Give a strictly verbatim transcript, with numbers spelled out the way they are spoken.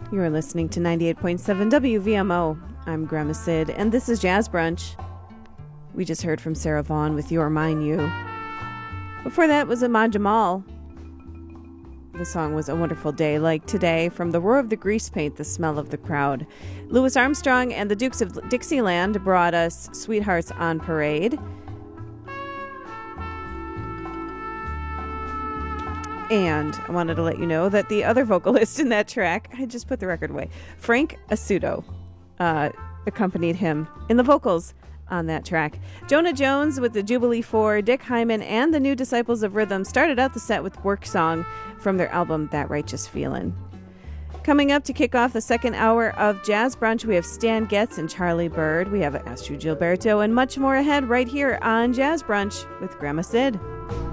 You are listening to ninety-eight point seven W V M O. I'm Grandma Sid, and this is Jazz Brunch. We just heard from Sarah Vaughan with You're Mine You. Before that was Ahmad Jamal. The song was A Wonderful Day Like Today from The Roar of the Grease Paint, The Smell of the Crowd. Louis Armstrong and the Dukes of Dixieland brought us Sweethearts on Parade. And I wanted to let you know that the other vocalist in that track, I just put the record away, Frank Asuto, uh, accompanied him in the vocals on that track. Jonah Jones with the Jubilee Four, Dick Hyman, and the New Disciples of Rhythm started out the set with Work Song from their album That Righteous Feelin'. Coming up to kick off the second hour of Jazz Brunch, we have Stan Getz and Charlie Bird. We have Astrud Gilberto and much more ahead right here on Jazz Brunch with Grandma Sid.